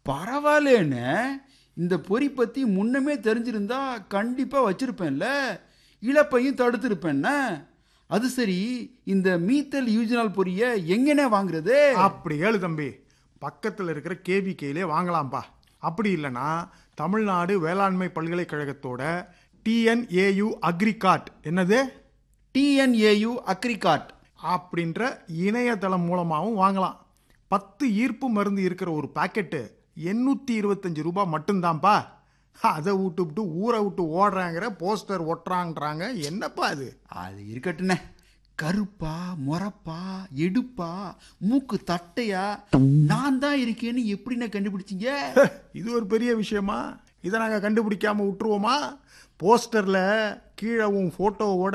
பரவாயில்லேன்னு இந்த பொறி பற்றி முன்னமே தெரிஞ்சிருந்தா கண்டிப்பாக வச்சிருப்பேன்ல, இழப்பையும் தடுத்திருப்பேன்ன. அது சரி, இந்த மீத்தல் யூஜினால் பொரியை எங்கனே வாங்குறது? அப்படி ஏழு தம்பி, பக்கத்தில் இருக்கிற கேவிகேலே வாங்கலாம்ப்பா. அப்படி இல்லைன்னா தமிழ்நாடு வேளாண்மை பல்கலைக்கழகத்தோட டிஎன்ஏயு அக்ரிகார்ட், என்னது டிஎன்ஏயு அக்ரிகார்ட் அப்படின்ற இணையதளம் மூலமாகவும் வாங்கலாம். 10 ஈர்ப்பு மருந்து இருக்கிற ஒரு பாக்கெட்டு 825 ரூபாய் மட்டும்தான்ப்பா. அதை விட்டு ஊரை விட்டு ஓடுறாங்கிற, போஸ்டர் ஒட்டுறாங்கிறாங்க, என்னப்பா அது? அது இருக்கட்டுண்ணே. கருப்பா, முறப்பா, எடுப்பா, மூக்கு தட்டையா, நான் தான் இருக்கேன்னு எப்படிண்ணே கண்டுபிடிச்சிங்க? இது ஒரு பெரிய விஷயமா? இதை நாங்கள் கண்டுபிடிக்காம விட்டுருவோமா? போஸ்டரில் கீழே உன் ஃபோட்டோவோட